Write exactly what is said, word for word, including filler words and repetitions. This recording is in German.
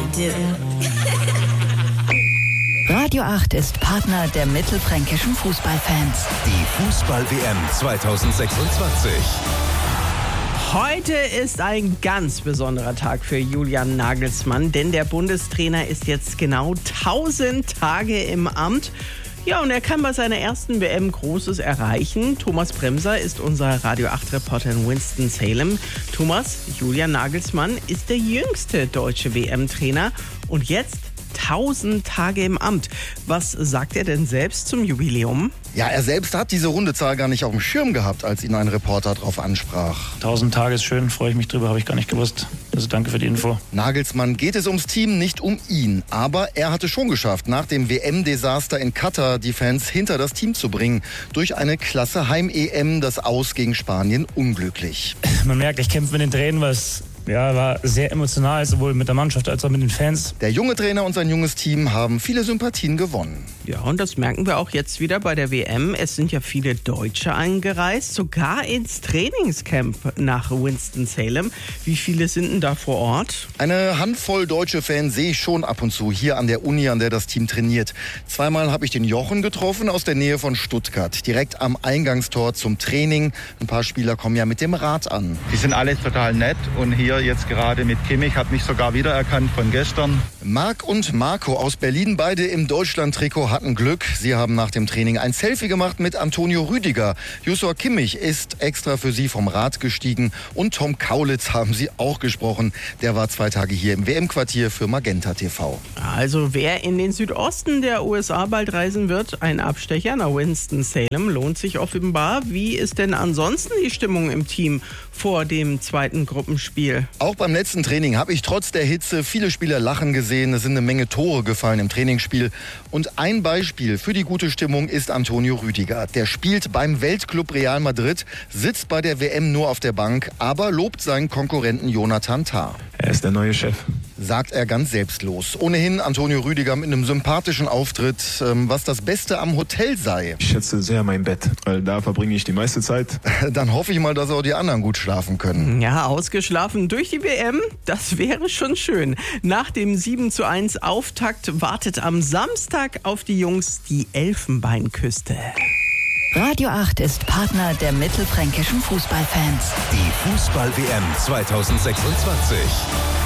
Radio acht ist Partner der mittelfränkischen Fußballfans. Die Fußball-W M zwanzig sechsundzwanzig. Heute ist ein ganz besonderer Tag für Julian Nagelsmann, denn der Bundestrainer ist jetzt genau tausend Tage im Amt. Ja, und er kann bei seiner ersten W M Großes erreichen. Thomas Bremser ist unser Radio acht Reporter in Winston-Salem. Thomas, Julian Nagelsmann ist der jüngste deutsche W M-Trainer und jetzt tausend Tage im Amt. Was sagt er denn selbst zum Jubiläum? Ja, er selbst hat diese runde Zahl gar nicht auf dem Schirm gehabt, als ihn ein Reporter darauf ansprach. tausend Tage ist schön, freue ich mich drüber, habe ich gar nicht gewusst. Also danke für die Info. Nagelsmann geht es ums Team, nicht um ihn. Aber er hatte schon geschafft, nach dem W M-Desaster in Katar die Fans hinter das Team zu bringen. Durch eine klasse Heim-E M, das Aus gegen Spanien unglücklich. Man merkt, ich kämpfe mit den Tränen, was ja, war sehr emotional, sowohl mit der Mannschaft als auch mit den Fans. Der junge Trainer und sein junges Team haben viele Sympathien gewonnen. Ja, und das merken wir auch jetzt wieder bei der W M. Es sind ja viele Deutsche eingereist, sogar ins Trainingscamp nach Winston-Salem. Wie viele sind denn da vor Ort? Eine Handvoll deutsche Fans sehe ich schon ab und zu hier an der Uni, an der das Team trainiert. Zweimal habe ich den Jochen getroffen aus der Nähe von Stuttgart, direkt am Eingangstor zum Training. Ein paar Spieler kommen ja mit dem Rad an. Die sind alle total nett und hier jetzt gerade mit Kimmich, hat mich sogar wiedererkannt von gestern. Marc und Marco aus Berlin, beide im Deutschland-Trikot, hatten Glück. Sie haben nach dem Training ein Selfie gemacht mit Antonio Rüdiger. Joshua Kimmich ist extra für sie vom Rad gestiegen und Tom Kaulitz haben sie auch gesprochen. Der war zwei Tage hier im W M-Quartier für Magenta T V. Also wer in den Südosten der U S A bald reisen wird, ein Abstecher nach Winston-Salem lohnt sich offenbar. Wie ist denn ansonsten die Stimmung im Team vor dem zweiten Gruppenspiel? Auch beim letzten Training habe ich trotz der Hitze viele Spieler lachen gesehen. Es sind eine Menge Tore gefallen im Trainingsspiel. Und ein Beispiel für die gute Stimmung ist Antonio Rüdiger. Der spielt beim Weltclub Real Madrid, sitzt bei der W M nur auf der Bank, aber lobt seinen Konkurrenten Jonathan Tah. Er ist der neue Chef, sagt er ganz selbstlos. Ohnehin Antonio Rüdiger mit einem sympathischen Auftritt, was das Beste am Hotel sei. Ich schätze sehr mein Bett, weil da verbringe ich die meiste Zeit. Dann hoffe ich mal, dass auch die anderen gut schlafen können. Ja, ausgeschlafen durch die W M, das wäre schon schön. Nach dem sieben zu eins Auftakt wartet am Samstag auf die Jungs die Elfenbeinküste. Radio acht ist Partner der mittelfränkischen Fußballfans. Die Fußball-W M zwanzig sechsundzwanzig.